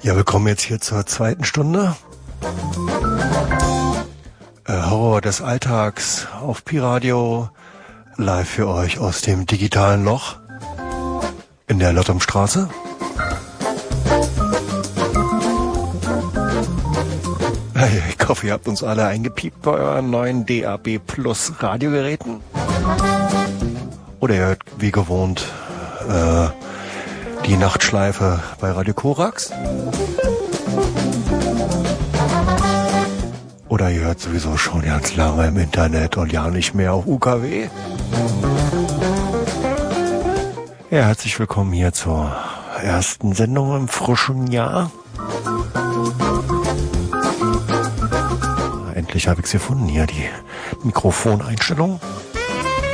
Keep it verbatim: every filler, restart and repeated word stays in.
Ja, willkommen jetzt hier zur zweiten Stunde. Äh, Horror des Alltags auf Pi-Radio, live für euch aus dem digitalen Loch in der Lottumstraße. Ich hoffe, ihr habt uns alle eingepiept bei euren neuen D A B Plus Radiogeräten. Oder ihr hört wie gewohnt äh, die Nachtschleife bei Radio Korax. Oder ihr hört sowieso schon ganz lange im Internet und ja nicht mehr auf U K W. Ja, herzlich willkommen hier zur ersten Sendung im frischen Jahr. Endlich habe ich es gefunden, hier die Mikrofoneinstellung.